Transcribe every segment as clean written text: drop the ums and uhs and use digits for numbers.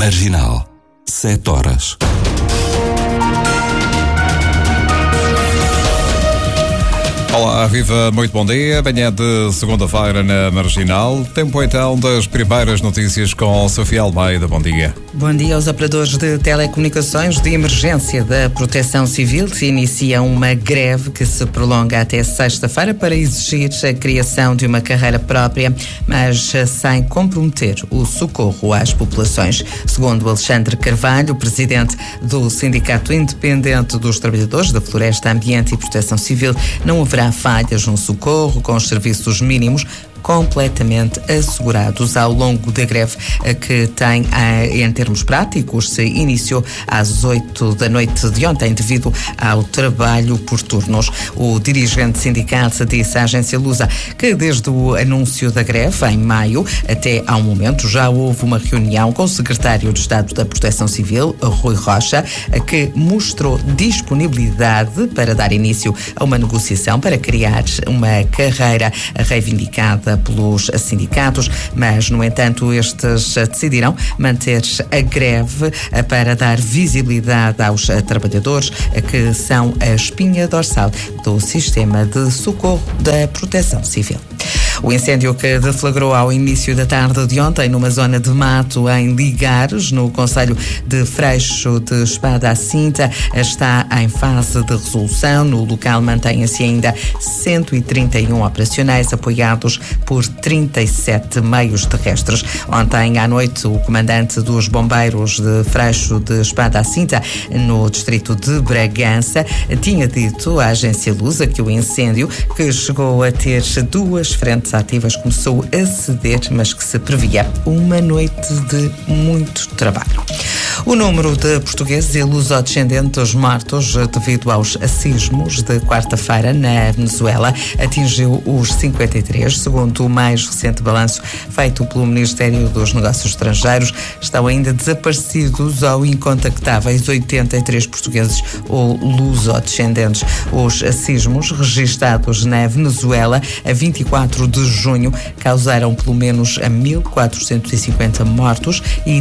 Marginal, 7 horas. Olá, viva, muito bom dia. Manhã de segunda-feira na Marginal. Tempo então das primeiras notícias com Sofia Almeida. Bom dia. Bom dia aos operadores de telecomunicações de emergência da Proteção Civil. Se inicia uma greve que se prolonga até sexta-feira para exigir a criação de uma carreira própria, mas sem comprometer o socorro às populações. Segundo Alexandre Carvalho, presidente do Sindicato Independente dos Trabalhadores da Floresta, Ambiente e Proteção Civil, não haverá falhas no socorro, com os serviços mínimos completamente assegurados ao longo da greve, que tem, em termos práticos, se iniciou às 8 da noite de ontem devido ao trabalho por turnos. O dirigente sindical disse à agência Lusa que desde o anúncio da greve em maio até ao momento já houve uma reunião com o secretário de Estado da Proteção Civil, Rui Rocha, que mostrou disponibilidade para dar início a uma negociação para criar uma carreira reivindicada pelos sindicatos, mas, no entanto, estes decidiram manter a greve para dar visibilidade aos trabalhadores, que são a espinha dorsal do sistema de socorro da Proteção Civil. O incêndio que deflagrou ao início da tarde de ontem numa zona de mato em Ligares, no concelho de Freixo de Espada à Cinta, está em fase de resolução. No local mantêm-se ainda 131 operacionais apoiados por 37 meios terrestres. Ontem à noite, o comandante dos bombeiros de Freixo de Espada à Cinta, no distrito de Bragança, tinha dito à agência Lusa que o incêndio, que chegou a ter 2 frentes ativas, começou a ceder, mas que se previa uma noite de muito trabalho. O número de portugueses e lusodescendentes mortos devido aos sismos de quarta-feira na Venezuela atingiu os 53. Segundo o mais recente balanço feito pelo Ministério dos Negócios Estrangeiros, estão ainda desaparecidos ou incontactáveis 83 portugueses ou lusodescendentes. Os sismos registados na Venezuela a 24 de junho causaram pelo menos 1.450 mortos e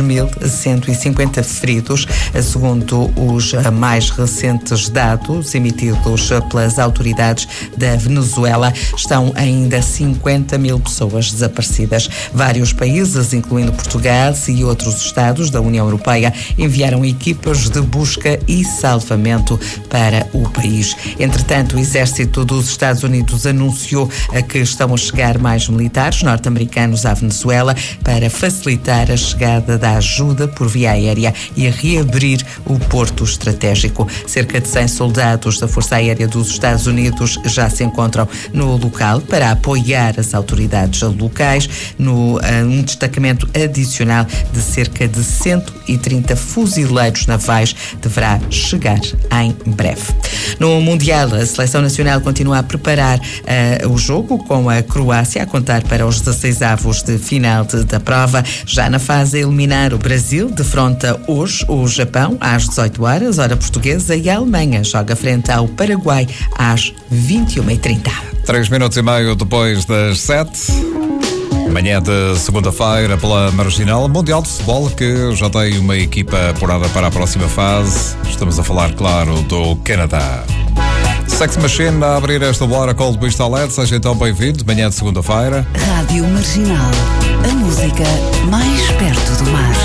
3.150 feridos. Segundo os mais recentes dados emitidos pelas autoridades da Venezuela, estão ainda 50.000 pessoas desaparecidas. Vários países, incluindo Portugal e outros estados da União Europeia, enviaram equipas de busca e salvamento para o país. Entretanto, o Exército dos Estados Unidos anunciou que estão a chegar mais militares norte-americanos à Venezuela para facilitar a chegada da ajuda por via aérea e a reabrir o porto estratégico. Cerca de 100 soldados da Força Aérea dos Estados Unidos já se encontram no local para apoiar as autoridades locais. Um destacamento adicional de cerca de 130 fuzileiros navais deverá chegar em breve. No Mundial, a Seleção Nacional continua a preparar o jogo com a Croácia, a contar para os 16avos de final da prova. Já na fase a eliminar, o Brasil defronta hoje o Japão às 18 horas, hora portuguesa, e a Alemanha joga frente ao Paraguai às 21h30. 3 minutos e meio depois das 7. Manhã de segunda-feira pela Marginal. Mundial de Futebol, que já tem uma equipa apurada para a próxima fase. Estamos a falar, claro, do Canadá. Sex Machine a abrir esta hora com o Luís Talete. Seja então bem-vindo. Manhã de segunda-feira. Rádio Marginal. A música mais perto do mar.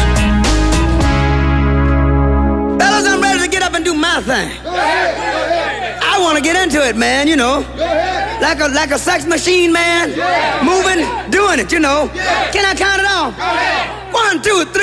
Fellas, I'm ready to get up and do my thing. I want to get into it, man, you know. Like a sex machine, man. Moving, doing it, you know. Can I count it off? 1, 2, 3.